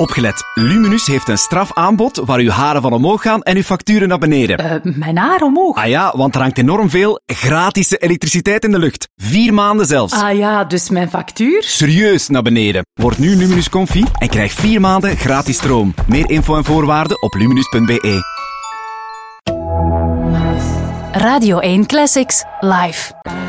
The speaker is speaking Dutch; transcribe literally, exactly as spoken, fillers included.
Opgelet. Luminus heeft een strafaanbod waar uw haren van omhoog gaan en uw facturen naar beneden. Uh, mijn haar omhoog? Ah ja, want er hangt enorm veel gratis elektriciteit in de lucht. Vier maanden zelfs. Ah ja, dus mijn factuur? Serieus naar beneden. Word nu Luminus Comfy en krijg vier maanden gratis stroom. Meer info en voorwaarden op luminus punt b e. Radio één Classics live.